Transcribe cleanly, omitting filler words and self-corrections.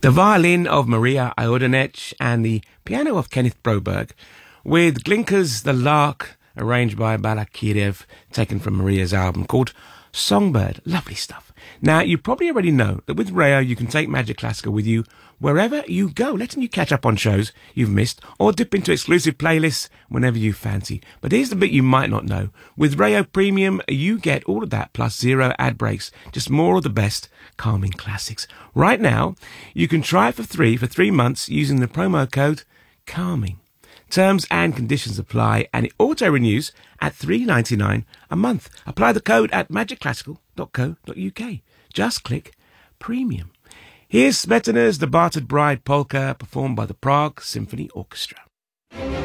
The violin of Maria Iodinec and the piano of Kenneth Broberg, with Glinka's The Lark, arranged by Balakirev, taken from Maria's album called Songbird. Lovely stuff. Now, you probably already know that with Rayo, you can take Magic Classical with you wherever you go, letting you catch up on shows you've missed or dip into exclusive playlists whenever you fancy. But here's the bit you might not know. With Rayo Premium, you get all of that plus 0 ad breaks, just more of the best calming classics. Right now, you can try it for 3 months using the promo code CALMING. Terms and conditions apply, and it auto-renews at $3.99 a month. Apply the code at magicclassical.co.uk. Just click Premium. Here's Smetana's The Bartered Bride Polka, performed by the Prague Symphony Orchestra.